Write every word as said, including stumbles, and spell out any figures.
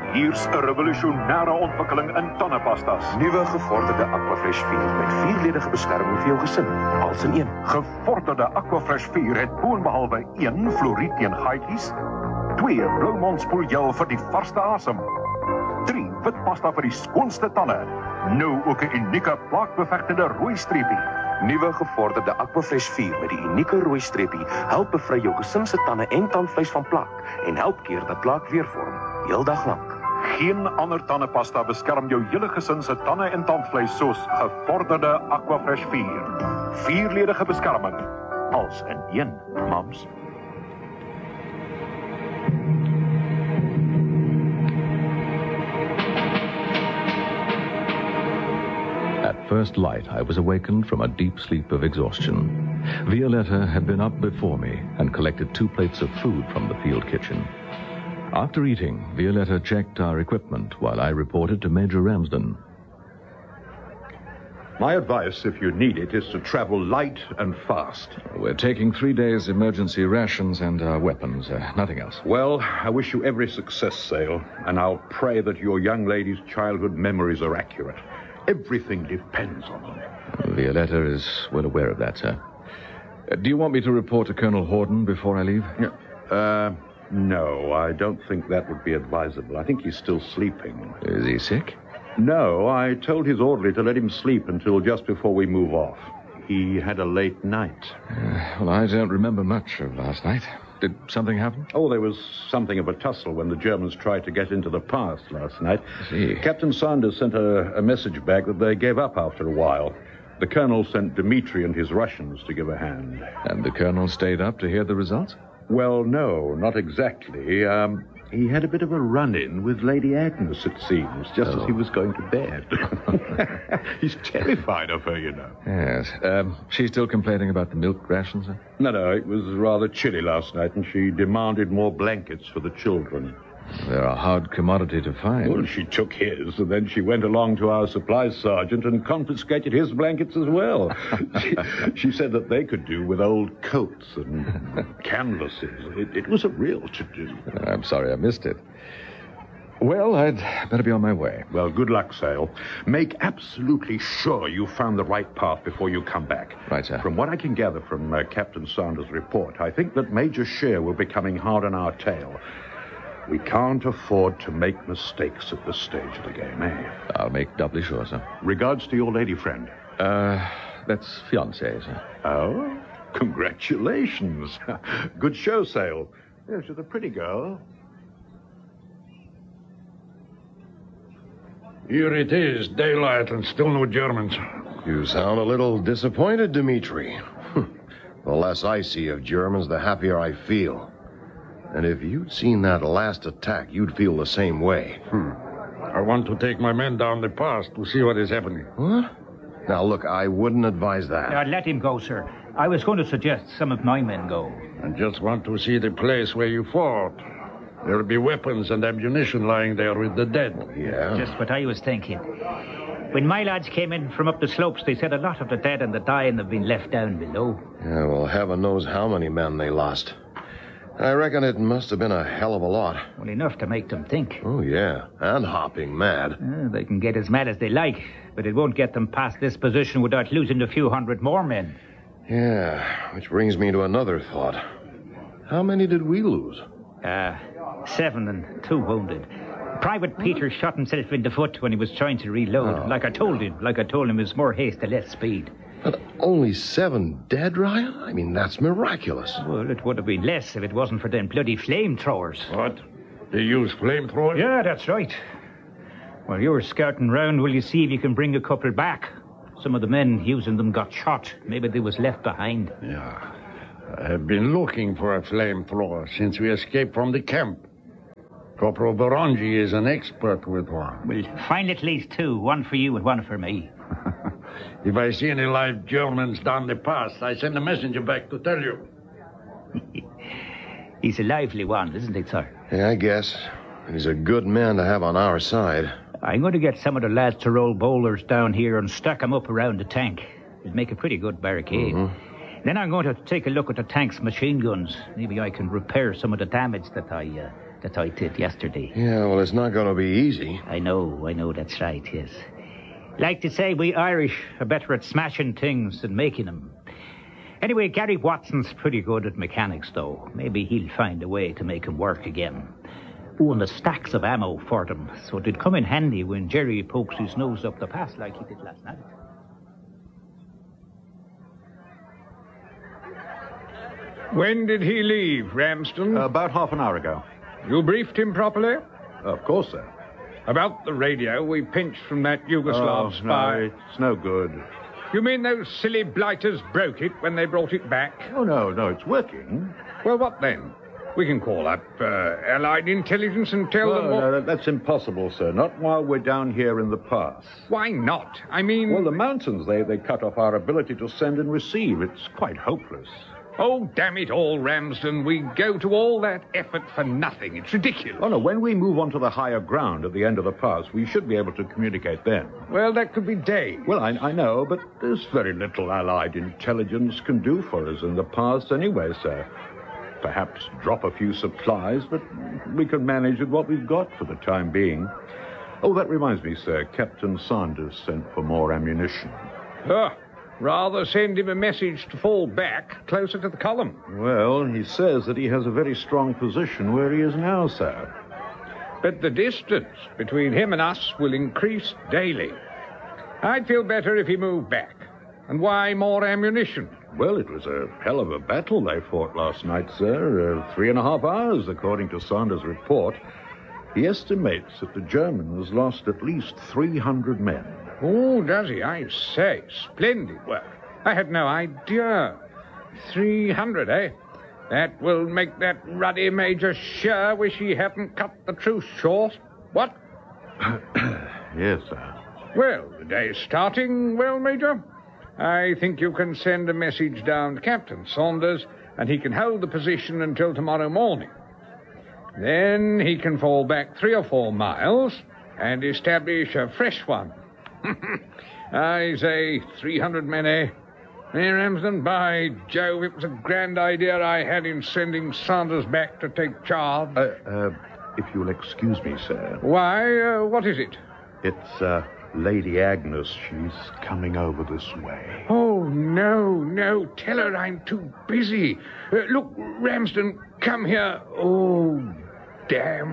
Hier's 'n revolusionêre ontwikkeling in tandepastas. Nuwe gevorderde Aquafresh vier met vierledige beskerming vir jou gesin, als in een. Gevorderde Aquafresh vier het boonbehalwe een fluoried teen gaatjies, twee Blou Mond spoeljel vir die varsste asem, drie witpasta vir die skoonste tande, nou ook 'n unieke plaakbevegtende rooi streepie. Nuwe gevorderde Aquafresh vier met die unieke rooi streepie help bevry jou gesin se tande en tandvleis van plaak en help keer dat plaak weer vorm, heeldag lank. Geen ander tandepasta beskerm jou hele gesin se tande en tandvleis soos gevorderde Aquafresh vier. Vierledige beskerming, als in een, mams. At first light, I was awakened from a deep sleep of exhaustion. Violetta had been up before me and collected two plates of food from the field kitchen. After eating, Violetta checked our equipment while I reported to Major Ramsden. My advice, if you need it, is to travel light and fast. We're taking three days' emergency rations and our weapons, uh, nothing else. Well, I wish you every success, Sale, and I'll pray that your young lady's childhood memories are accurate. Everything depends on them. Violetta is well aware of that, sir. Uh, do you want me to report to Colonel Horden before I leave? Yeah. Uh, no, I don't think that would be advisable. I think he's still sleeping. Is he sick? No, I told his orderly to let him sleep until just before we move off. He had a late night. Uh, well, I don't remember much of last night. Did something happen? Oh, there was something of a tussle when the Germans tried to get into the pass last night. I see. Captain Sanders sent a, a message back that they gave up after a while. The colonel sent Dmitri and his Russians to give a hand. And the colonel stayed up to hear the results? Well, no, not exactly. Um, he had a bit of a run-in with Lady Agnes, it seems, just oh. as he was going to bed. He's terrified of her, you know. Yes. Um, she's still complaining about the milk rations, sir? No, no, it was rather chilly last night, and she demanded more blankets for the children. They're a hard commodity to find. Well, she took his, and then she went along to our supplies sergeant and confiscated his blankets as well. she, she said that they could do with old coats and canvases. It, it was a real to-do. I'm sorry I missed it. Well, I'd better be on my way. Well, good luck, Sale. Make absolutely sure you found the right path before you come back. Right, sir. From what I can gather from uh, Captain Sanders' report, I think that Major Scheer will be coming hard on our tail. We can't afford to make mistakes at this stage of the game, eh? I'll make doubly sure, sir. Regards to your lady friend. Uh, that's fiancée, sir. Oh? Congratulations. Good show, Sale. Yes, she's a pretty girl. Here it is, daylight, and still no Germans. You sound a little disappointed, Dmitri. The less I see of Germans, the happier I feel. And if you'd seen that last attack, you'd feel the same way. Hmm. I want to take my men down the pass to see what is happening. What? Now, look, I wouldn't advise that. Uh, let him go, sir. I was going to suggest some of my men go. I just want to see the place where you fought. There'll be weapons and ammunition lying there with the dead. Yeah? Just what I was thinking. When my lads came in from up the slopes, they said a lot of the dead and the dying have been left down below. Yeah, well, heaven knows how many men they lost. I reckon it must have been a hell of a lot. Well, enough to make them think. Oh, yeah, and hopping mad. Uh, they can get as mad as they like, but it won't get them past this position without losing a few hundred more men. Yeah, which brings me to another thought. How many did we lose? Uh, seven and two wounded. Private Peter shot himself in the foot when he was trying to reload. Oh. Like I told him, like I told him, it was more haste to less speed. But only seven dead, Ryan? I mean, that's miraculous. Well, it would have been less if it wasn't for them bloody flamethrowers. What? They use flamethrowers? Yeah, that's right. While you're scouting round, will you see if you can bring a couple back? Some of the men using them got shot. Maybe they was left behind. Yeah. I have been looking for a flamethrower since we escaped from the camp. Corporal Barangi is an expert with one. We'll find at least two, one for you and one for me. If I see any live Germans down the pass, I send a messenger back to tell you. He's a lively one, isn't he, sir? Yeah, I guess. He's a good man to have on our side. I'm going to get some of the lads to roll boulders down here and stack them up around the tank. It'll make a pretty good barricade. Mm-hmm. Then I'm going to take a look at the tank's machine guns. Maybe I can repair some of the damage that I uh, that I did yesterday. Yeah, well, it's not going to be easy. I know, I know that's right, yes. Like to say we Irish are better at smashing things than making them. Anyway, Gary Watson's pretty good at mechanics, though. Maybe he'll find a way to make him work again. Oh, and the stacks of ammo for them, so it'd come in handy when Jerry pokes his nose up the pass like he did last night. When did he leave, Ramsden? Uh, about half an hour ago. You briefed him properly? Of course, sir. About the radio we pinched from that Yugoslav Oh, spy. no, it's no good. You mean those silly blighters broke it when they brought it back? Oh, no, no, it's working. Well, what then? We can call up uh, Allied Intelligence and tell them No, what... no, that- that's impossible, sir. Not while we're down here in the pass. Why not? I mean... Well, the mountains, they, they cut off our ability to send and receive. It's quite hopeless. Oh, damn it all, Ramsden. We go to all that effort for nothing. It's ridiculous. Oh, no, when we move onto the higher ground at the end of the pass, we should be able to communicate then. Well, that could be days. Well, I, I know, but there's very little Allied intelligence can do for us in the pass anyway, sir. Perhaps drop a few supplies, but we can manage with what we've got for the time being. Oh, that reminds me, sir. Captain Saunders sent for more ammunition. Ah, rather send him a message to fall back closer to the column. Well, he says that he has a very strong position where he is now, sir. But the distance between him and us will increase daily. I'd feel better if he moved back. And why more ammunition? Well, it was a hell of a battle they fought last night, sir. Uh, three and a half hours, according to Saunders' report. He estimates that the Germans lost at least three hundred men. Oh, does he? I say, splendid work. I had no idea. three hundred, eh? That will make that ruddy Major sure wish he hadn't cut the truce short. What? Yes, sir. Well, the day's starting well, Major. I think you can send a message down to Captain Saunders, and he can hold the position until tomorrow morning. Then he can fall back three or four miles and establish a fresh one. I say three hundred men, eh? Hey, Ramsden, by Jove, it was a grand idea I had in sending Saunders back to take charge. Uh, uh, if you'll excuse me, sir. Why, uh, what is it? It's, uh, Lady Agnes. She's coming over this way. Oh, no, no, tell her I'm too busy. Uh, look, Ramsden, come here. Oh, damn.